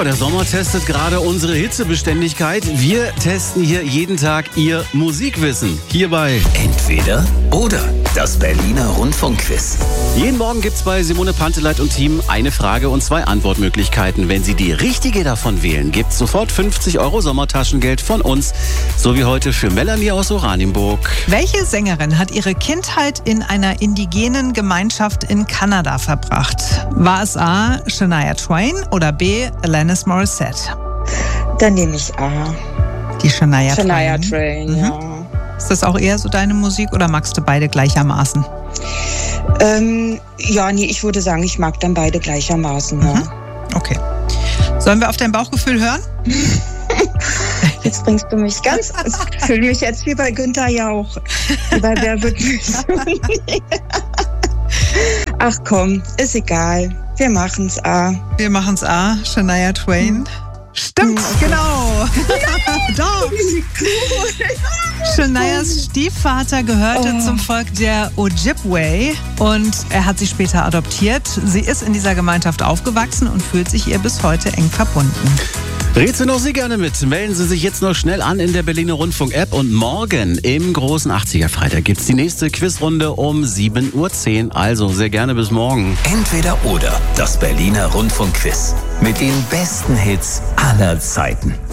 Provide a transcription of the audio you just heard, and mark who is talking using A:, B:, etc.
A: der Sommer testet gerade unsere Hitzebeständigkeit. Wir testen hier jeden Tag Ihr Musikwissen. Hierbei
B: Entweder oder. Das Berliner Rundfunkquiz.
A: jeden Morgen gibt's bei Simone Panteleit und Team eine Frage und 2 Antwortmöglichkeiten. Wenn Sie die richtige davon wählen, gibt's sofort 50 € Sommertaschengeld von uns. So wie heute für Melanie aus Oranienburg.
C: Welche Sängerin hat ihre Kindheit in einer indigenen Gemeinschaft in Kanada verbracht? War es A. Shania Twain oder B. Alanis Morissette?
D: Dann nehme ich A.
C: Die Shania
D: Twain, ja.
C: Ist das auch eher so deine Musik oder magst du beide gleichermaßen?
D: Ich würde sagen, ich mag dann beide gleichermaßen. Ja.
C: Okay. Sollen wir auf dein Bauchgefühl hören?
D: Jetzt bringst du mich ganz... Ich fühle mich jetzt wie bei Günther Jauch. Wie bei Wer wird Millionär? Ach komm, ist egal. Wir machen's A.
C: Wir machen's A. Shania Twain. Stimmt, genau. Doch. Shanias Stiefvater gehörte zum Volk der Ojibwe und er hat sie später adoptiert. Sie ist in dieser Gemeinschaft aufgewachsen und fühlt sich ihr bis heute eng verbunden.
A: Rätseln auch Sie gerne mit. Melden Sie sich jetzt noch schnell an in der Berliner Rundfunk-App. Und morgen im großen 80er-Freitag gibt's die nächste Quizrunde um 7:10 Uhr. Also sehr gerne bis morgen.
B: Entweder oder. Das Berliner Rundfunkquiz. Mit den besten Hits aller Zeiten.